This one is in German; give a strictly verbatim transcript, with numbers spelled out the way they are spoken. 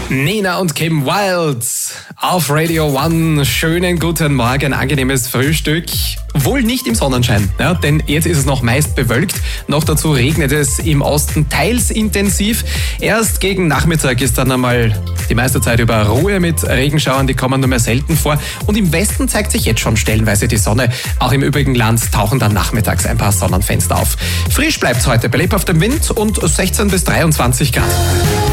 Nina und Kim Wilds auf Radio One. Schönen guten Morgen, angenehmes Frühstück. Wohl nicht im Sonnenschein, ja, denn jetzt ist es noch meist bewölkt. Noch dazu regnet es im Osten teils intensiv. Erst gegen Nachmittag ist dann einmal die meiste Zeit über Ruhe mit Regenschauern, die kommen nur mehr selten vor. Und im Westen zeigt sich jetzt schon stellenweise die Sonne. Auch im übrigen Land tauchen dann nachmittags ein paar Sonnenfenster auf. Frisch bleibt es heute bei lebhaftem Wind und sechzehn bis dreiundzwanzig Grad.